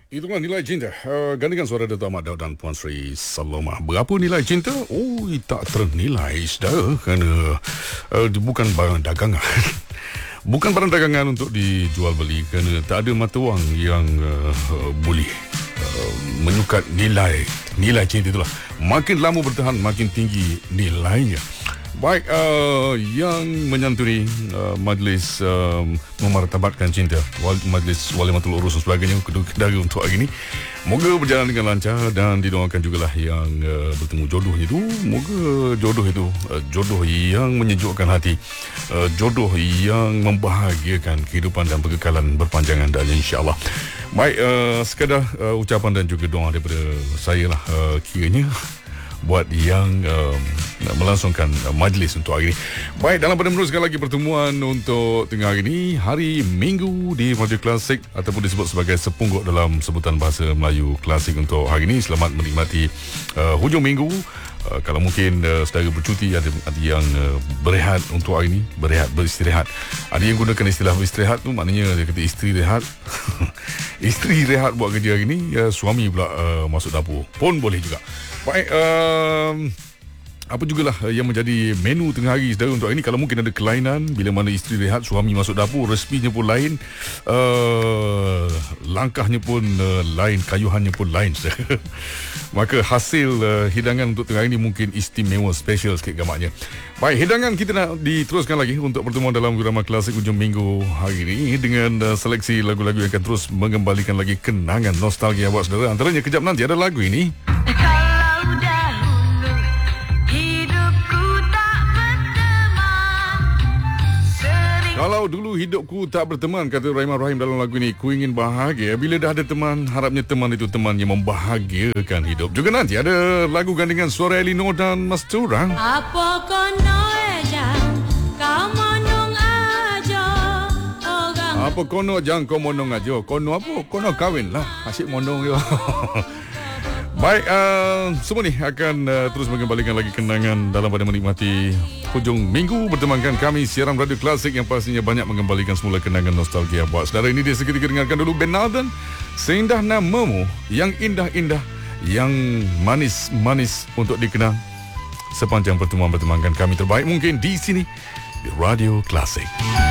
Itulah nilai cinta. Gantikan suara Dato' Ahmad Daud dan Puan Sri Saloma. Berapa nilai cinta? Oh, tak ternilai, saudara. Kerana bukan barang dagangan. Bukan barang dagangan untuk dijual beli. Kerana tak ada mata wang yang boleh menyukat nilai cinta itulah. Makin lama bertahan, makin tinggi nilainya. Baik, yang menyantuni majlis memartabatkan cinta, majlis walimatul urus dan sebagainya, kedua-kedua untuk hari ini, moga berjalan dengan lancar dan didoakan jugalah yang bertemu jodohnya itu. Moga jodoh itu jodoh yang menyejukkan hati, jodoh yang membahagiakan kehidupan dan kekekalan berpanjangan dan insya-Allah. Baik, sekadar ucapan dan juga doa daripada saya lah, kiranya buat yang melangsungkan majlis untuk hari ini. Baik, dalam pada meneruskan lagi pertemuan untuk tengah hari ini, hari Minggu di Radio Klasik ataupun disebut sebagai sepungguk dalam sebutan bahasa Melayu Klasik untuk hari ini. Selamat menikmati hujung minggu. Kalau mungkin saudara bercuti, ada yang berehat untuk hari ini, beristirahat. Ada yang gunakan istilah beristirahat tu, maknanya dia kata isteri rehat. Isteri rehat buat kerja hari ini, suami pula masuk dapur pun boleh juga. Baik, apa jugalah yang menjadi menu tengah hari saudara untuk hari ini. Kalau mungkin ada kelainan, bila mana isteri rehat, suami masuk dapur, resepinya pun lain, langkahnya pun lain, kayuhannya pun lain. Maka hasil hidangan untuk tengah hari ini mungkin istimewa, special sikit gamaknya. Baik, hidangan kita nak diteruskan lagi untuk pertemuan dalam Wirama Klasik hujung minggu hari ini dengan seleksi lagu-lagu yang akan terus mengembalikan lagi kenangan nostalgia buat saudara. Antaranya kejap nanti ada lagu ini. Kalau dulu hidupku tak berteman, kata Rahimah Rahim dalam lagu ini, ku ingin bahagia. Bila dah ada teman, harapnya teman itu teman yang membahagiakan hidup. Juga nanti ada lagu gandingan suara Elino dan Mas Turang. Apa kono ejang, kau monong aja. Apa kono jang kau monong aja. Kono apa? Kono kahwin lah. Asyik monong je. Baik, semua ni akan terus mengembalikan lagi kenangan dalam pada menikmati hujung minggu bertemankan kami siaran Radio Klasik yang pastinya banyak mengembalikan semula kenangan nostalgia buat saudara. Ini dia seketika dengarkan dulu Ben Alden, Seindah Namamu, yang indah-indah, yang manis-manis untuk dikenang sepanjang pertemuan bertemankan kami terbaik mungkin di sini di Radio Klasik.